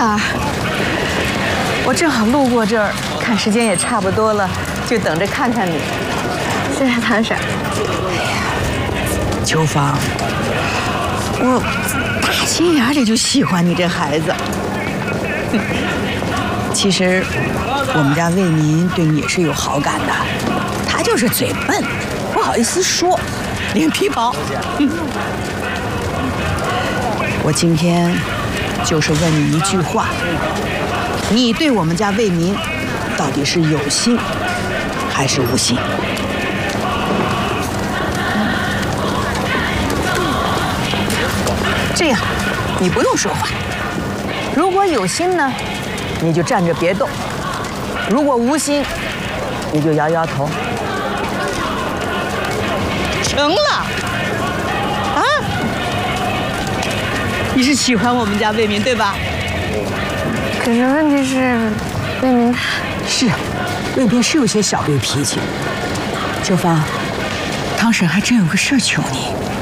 啊，我正好路过这儿，看时间也差不多了，就等着看看你。 谢谢唐婶。 秋芳，我大心眼里就喜欢你这孩子。其实我们家卫民对你也是有好感的，他就是嘴笨，不好意思说，脸皮薄。我今天就是问你一句话，你对我们家卫民到底是有心还是无心？这样，你不用说话。如果有心呢，你就站着别动；如果无心，你就摇摇头。成了，啊？你是喜欢我们家卫民对吧？ 可是问题是，卫民他是，卫民是有些小驴脾气。秋芳，汤婶还真有个事儿求你。